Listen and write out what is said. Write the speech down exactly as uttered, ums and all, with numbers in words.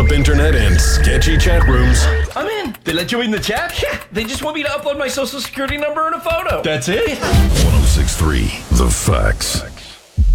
up internet and sketchy chat rooms. I'm in. They let you in the chat? Yeah. They just want me to upload my social security number and a photo. That's it? ten sixty-three The Facts.